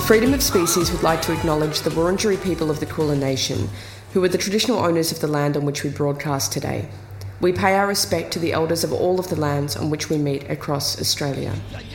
Freedom of Species would like to acknowledge the Wurundjeri people of the Kulin Nation, who are the traditional owners of the land on which we broadcast today. We pay our respect to the elders of all of the lands on which we meet across Australia.